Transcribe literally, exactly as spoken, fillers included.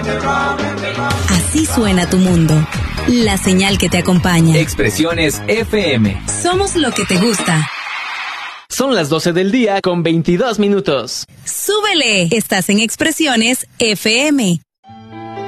Así suena tu mundo. La señal que te acompaña. Expresiones F M. Somos lo que te gusta. Son las doce del día con veintidós minutos. ¡Súbele! Estás en Expresiones F M.